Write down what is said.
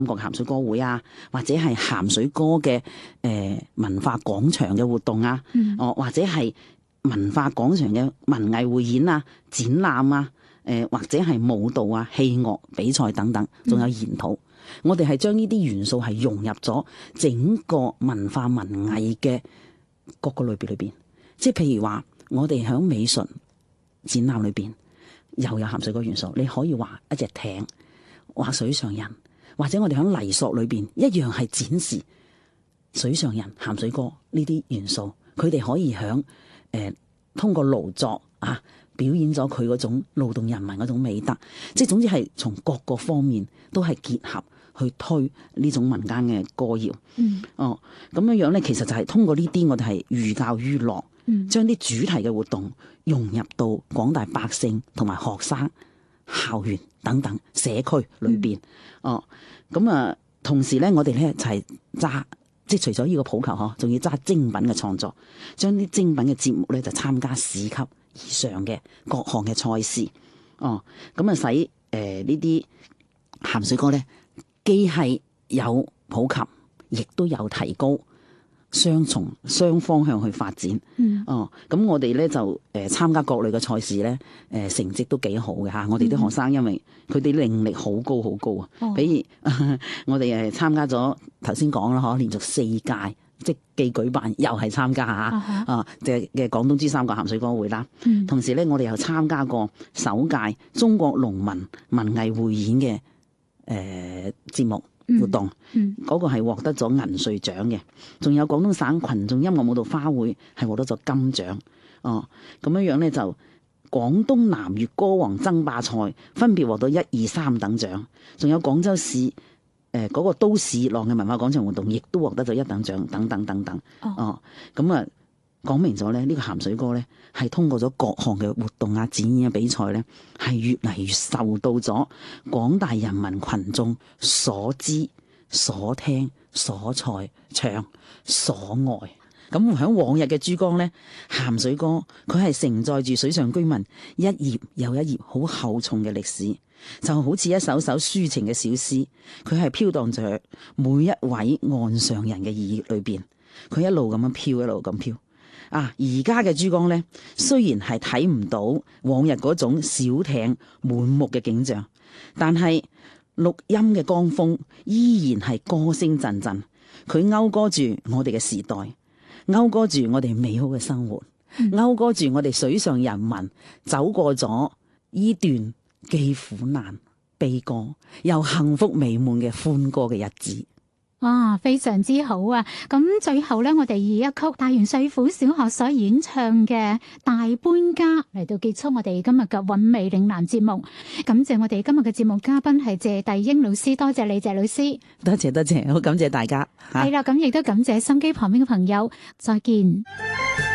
國鹹水歌會啊，或者係鹹水歌嘅文化廣場嘅活動啊，或者係文化廣場嘅文藝匯演啊、展覽啊，或者係舞蹈啊、器樂比賽等等，仲有研討。我哋係將呢啲元素係融入咗整個文化文藝嘅各個類別裏邊，即係譬如話，我哋喺美術展覽裏邊又有鹹水歌元素，你可以畫一隻艇，畫水上人。或者我哋喺泥塑裏邊一樣係展示水上人、鹹水歌呢啲元素，佢哋可以響通過勞作啊表演咗佢嗰種勞動人民嗰種美德，即係總之係從各個方面都係結合去推呢種民間嘅歌謠。咁樣咧，其實就係通過呢啲，我哋係寓教於樂，將啲主題嘅活動融入到廣大百姓同埋學生、校園等等社區裏邊。同時咧，我哋咧就係揸，即係除咗呢個普及嗬，仲要揸精品嘅創作，將啲精品嘅節目咧就參加市級以上嘅各項嘅賽事。使呢啲鹹水歌咧，既係有普及，亦都有提高。雙方向去發展。咁我哋咧就參加各類嘅賽事咧，成績都幾好嘅嚇。我哋啲學生因為佢哋領力好高好高啊。比如我哋參加咗頭先講啦，連續4屆即既舉辦又係參加嚇嘅廣東珠三角鹹水歌會啦。同時咧，我哋又參加過首屆中國農民文藝匯演嘅節目活動，嗰個係獲得咗銀穗獎嘅，仲有廣東省群眾音樂舞蹈花會係獲得咗金獎。咁樣咧就廣東南粵歌王爭霸賽分別獲得1、2、3等獎，仲有廣州市嗰個都市熱浪嘅文化廣場活動亦都獲得咗1等獎，等等等等。講明咗咧，呢個鹹水歌咧係通過咗各項嘅活動啊、展演嘅比賽咧，係越嚟越受到咗廣大人民群眾所知、所聽、所唱、所愛。咁喺往日嘅珠江咧，鹹水歌佢係承載住水上居民一頁又一頁好厚重嘅歷史，就好似一首首抒情嘅小詩，佢係飄蕩着每一位岸上人嘅耳裏邊，佢一路咁樣飄，一路咁飄。而家嘅珠江呢，雖然係睇唔到往日嗰種小艇滿目嘅景象，但係錄音嘅江風依然係歌聲陣陣，佢謳歌住我哋嘅時代，謳歌住我哋美好嘅生活，謳歌住我哋水上人民走過咗呢段既苦難、悲歌又幸福美滿嘅歡歌嘅日子。 非常之好啊！咁最後咧，我哋以一曲大元帥府小學所演唱嘅《大搬家》嚟到結束我哋今日嘅韻味嶺南節目。感謝我哋今日嘅節目嘉賓係謝帝英老師，多謝你謝老師。 多謝，好感謝大家。 係啦，咁亦都感謝心機旁邊嘅朋友，再見。